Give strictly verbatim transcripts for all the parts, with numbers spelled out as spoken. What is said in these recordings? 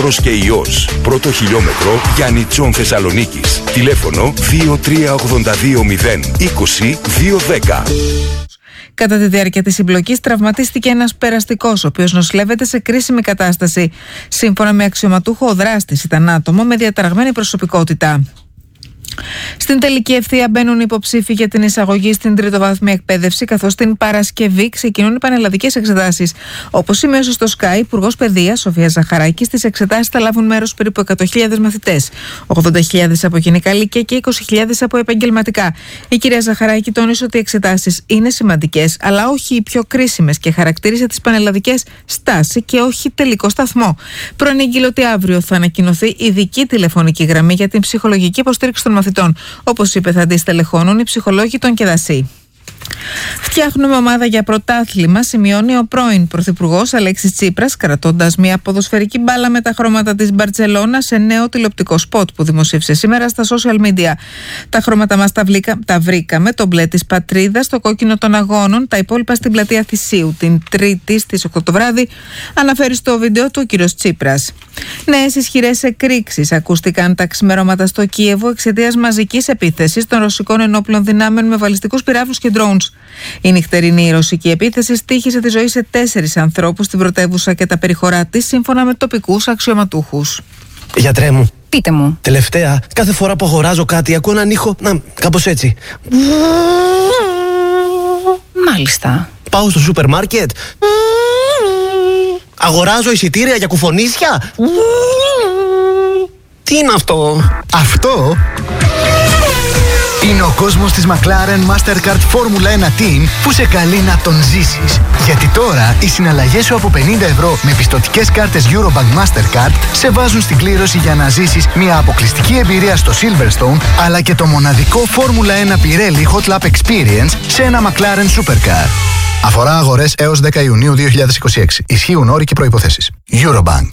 και ιός. Πρώτο χιλιόμετρο Γιάννητσον Θεσσαλονίκης. Τηλέφωνο δύο τρία ογδόντα δύο μηδέν είκοσι δύο δέκα. Κατά τη διάρκεια της συμπλοκής τραυματίστηκε ένας περαστικός, ο οποίος νοσηλεύεται σε κρίσιμη κατάσταση. Σύμφωνα με αξιωματούχο, ο δράστης ήταν άτομο με διαταραγμένη προσωπικότητα. Στην τελική ευθεία μπαίνουν υποψήφοι για την εισαγωγή στην τριτοβάθμια εκπαίδευση, καθώς την Παρασκευή ξεκινούν οι πανελλαδικές εξετάσεις. Όπως σημείωσε στο Sky, Υπουργός Παιδείας Σοφία Ζαχαράκη, στις εξετάσεις θα λάβουν μέρος περίπου εκατό χιλιάδες μαθητές, ογδόντα χιλιάδες από γενικά λύκεια και είκοσι χιλιάδες από επαγγελματικά. Η κυρία Ζαχαράκη τόνισε ότι οι εξετάσεις είναι σημαντικές, αλλά όχι οι πιο κρίσιμες, και χαρακτήρισε τις πανελλαδικές στάση και όχι τελικό σταθμό. Προανήγγειλε ότι αύριο θα ανακοινωθεί ειδική τηλεφωνική γραμμή για την ψυχολογική υποστήριξη των μαθητών. Όπως είπε, θα αντιστελεχώνουν οι ψυχολόγοι των ΚΕΔΑΣΥ. Φτιάχνουμε ομάδα για πρωτάθλημα, σημειώνει ο πρώην Πρωθυπουργός Αλέξης Τσίπρας, κρατώντας μια ποδοσφαιρική μπάλα με τα χρώματα της Μπαρτσελώνα σε νέο τηλεοπτικό σποτ που δημοσίευσε σήμερα στα social media. Τα χρώματα μας τα, βλήκα, τα βρήκαμε, το μπλε της πατρίδας, το κόκκινο των αγώνων, τα υπόλοιπα στην πλατεία Θησίου. Την Τρίτη στις οκτώ το βράδυ, αναφέρει στο βίντεο του ο κ. Τσίπρας. Νέες ισχυρές εκρήξεις ακούστηκαν τα ξημερώματα στο Κίεβο εξαιτίας μαζικής επίθεσης των ρωσικών ενόπλων δυνάμεων με βαλιστικούς πυράβλους και drones. Η νυχτερινή ρωσική επίθεση στοίχισε τη ζωή σε τέσσερις ανθρώπους στην πρωτεύουσα και τα περιχωρά της, σύμφωνα με τοπικούς αξιωματούχους. Γιατρέ μου. Πείτε μου. Τελευταία, κάθε φορά που αγοράζω κάτι, ακούω έναν ήχο, να, κάπως έτσι. Μάλιστα. Πάω στο σούπερ μάρκετ. Αγοράζω εισιτήρια για κουφονίσια. Τι είναι αυτό? Αυτό είναι ο κόσμος της McLaren Mastercard Formula ένα Team που σε καλεί να τον ζήσεις. Γιατί τώρα οι συναλλαγές σου από πενήντα ευρώ με πιστωτικές κάρτες Eurobank Mastercard σε βάζουν στην κλήρωση για να ζήσεις μια αποκλειστική εμπειρία στο Silverstone, αλλά και το μοναδικό Formula ένα Pirelli Hot Lap Experience σε ένα McLaren Supercar. Αφορά αγορές έως δέκα Ιουνίου δύο χιλιάδες είκοσι έξι. Ισχύουν όροι και προϋποθέσεις. Eurobank.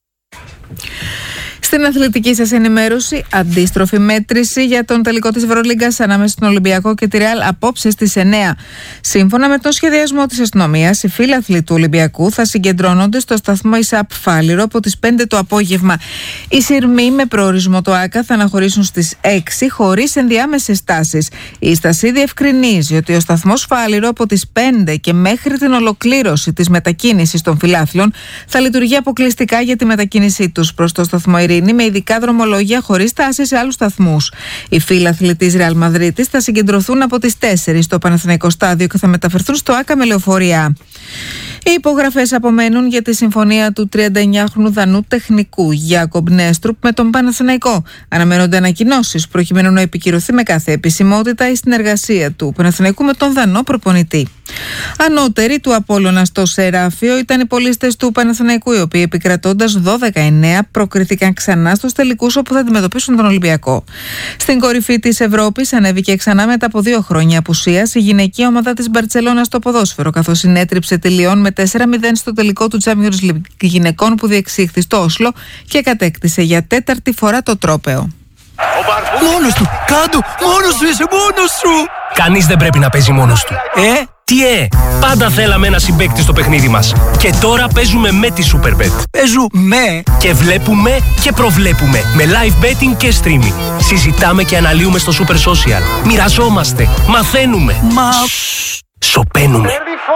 Στην αθλητική σας ενημέρωση, αντίστροφη μέτρηση για τον τελικό της Ευρωλίγκας ανάμεσα στον Ολυμπιακό και τη Ρεάλ απόψε στις εννιά. Σύμφωνα με τον σχεδιασμό της αστυνομίας, οι φίλαθλοι του Ολυμπιακού θα συγκεντρώνονται στο σταθμό ΙΣΑΠ Φάληρο από τις πέντε το απόγευμα. Οι σειρμοί με προορισμό το ΆΚΑ θα αναχωρήσουν στις έξι χωρίς ενδιάμεσες στάσεις. Η στασή διευκρινίζει ότι ο σταθμός Φάληρο από τις πέντε και μέχρι την ολοκλήρωση της μετακίνησης των φιλάθλων θα λειτουργεί αποκλειστικά για τη μετακίνησή τους προς το σταθμό Ειρήνη, με ειδικά δρομολόγια χωρίς στάση σε άλλους σταθμούς. Οι φίλαθλοι της Ρεάλ Μαδρίτης θα συγκεντρωθούν από τις τέσσερις στο Παναθηναϊκό στάδιο και θα μεταφερθούν στο ΆΚΑ με λεωφορεία. Οι υπογραφές απομένουν για τη συμφωνία του τριανταεννιάχρονου Δανού τεχνικού Γιάκομπ Νέστρουπ με τον Παναθηναϊκό. Αναμένονται ανακοινώσεις προκειμένου να επικυρωθεί με κάθε επισημότητα η συνεργασία του Παναθηναϊκού με τον Δανό προπονητή. Ανώτεροι του Απόλλωνα στο Σεράφιο ήταν οι πολίστες του Παναθηναϊκού, οι οποίοι επικρατώντας δώδεκα εννέα προκρίθηκαν ξανά στους τελικούς, όπου θα αντιμετωπίσουν τον Ολυμπιακό. Στην κορυφή της Ευρώπης ανέβηκε ξανά μετά από δύο χρόνια απουσίας η γυναικεία ομάδα της Μπαρτσελώνα στο ποδόσφαιρο, καθώς συνέτριψε τη Λιόν με τέσσερα μηδέν στο τελικό του Champions League γυναικών που διεξήχθη στο Όσλο και κατέκτησε για τέταρτη φορά το τρόπαιο. Μόνος του! Κάντου! Μόνος σου είσαι! Μόνος σου! Κανείς δεν πρέπει να παίζει μόνος του. Ε? Τι ε! Πάντα θέλαμε ένα συμπαίκτη στο παιχνίδι μας. Και τώρα παίζουμε με τη Superbet. Παίζουμε! Και βλέπουμε και προβλέπουμε. Με live betting και streaming. Συζητάμε και αναλύουμε στο Super Social. Μοιραζόμαστε. Μαθαίνουμε. Μα... Σοπαίνουμε.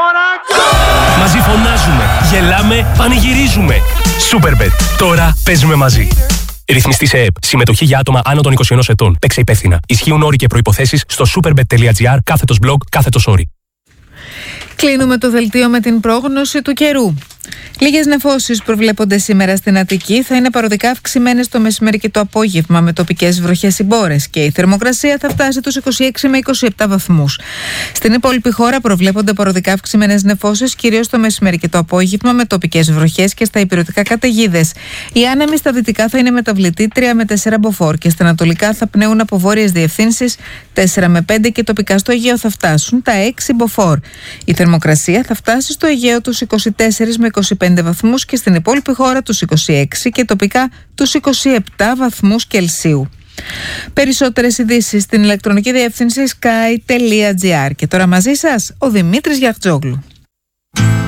Μαζί φωνάζουμε. Γελάμε. Πανηγυρίζουμε. Superbet. Τώρα παίζουμε μαζί. Ρυθμιστή σε ΕΕΠ. Συμμετοχή για άτομα άνω των είκοσι ενός ετών. Παίξε υπεύθυνα. Ισχύουν όροι και προϋποθέσεις στο superbet.gr κάθετος blog κάθετος όρι. Κλείνουμε το δελτίο με την πρόγνωση του καιρού. Λίγες νεφώσεις προβλέπονται σήμερα στην Αττική, θα είναι παροδικά αυξημένες το μεσημέρι και το απόγευμα με τοπικές βροχές ή μπόρες και η θερμοκρασία θα φτάσει τους είκοσι έξι με είκοσι επτά βαθμούς. Στην υπόλοιπη χώρα προβλέπονται παροδικά αυξημένες νεφώσεις, κυρίως το μεσημέρι και το απόγευμα με τοπικές βροχές και στα ηπειρωτικά καταιγίδες. Οι άνεμοι στα δυτικά θα είναι μεταβλητοί τρία με τέσσερα μποφόρ και στα ανατολικά θα πνέουν από βόρειες διευθύνσεις τέσσερα με πέντε και τοπικά στο Αιγαίο θα φτάσουν τα έξι μποφόρ. Η θερμοκρασία θα φτάσει στο Αιγαίο τους είκοσι τέσσερα με είκοσι πέντε βαθμούς και στην υπόλοιπη χώρα τους είκοσι έξι και τοπικά τους είκοσι επτά βαθμούς Κελσίου. Περισσότερες ειδήσεις στην ηλεκτρονική διεύθυνση sky τελεία gr. Και τώρα μαζί σας ο Δημήτρης Γιαχτζόγλου.